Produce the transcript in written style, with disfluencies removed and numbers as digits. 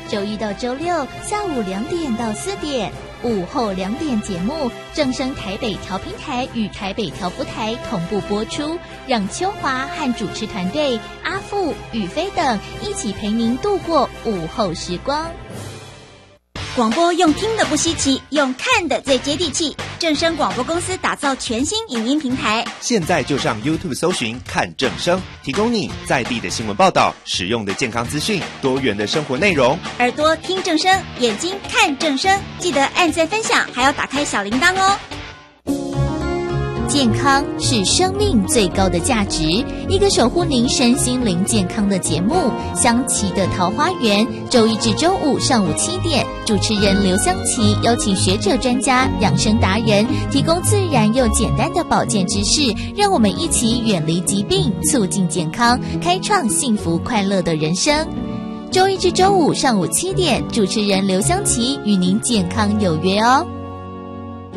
周一到周六下午2点到4点，午后2点节目正声台北调频台与台北调布台同步播出，让秋华和主持团队阿富、宇飞等一起陪您度过午后时光。 广播用听的不稀奇，用看的最接地气。正声广播公司打造全新影音平台， 现在就上 YouTube 搜寻看正声，提供你在地的新闻报道、实用的健康资讯、多元的生活内容。 耳朵听正声，眼睛看正声，记得按赞分享，还要打开小铃铛哦。 健康是生命最高的价值，一个守护您身心灵健康的节目《香琪的桃花源》，周一至周五上午7点，主持人刘香琪邀请学者专家、养生达人，提供自然又简单的保健知识，让我们一起远离疾病，促进健康，开创幸福快乐的人生。周一至周五上午7点，主持人刘香琪与您健康有约哦。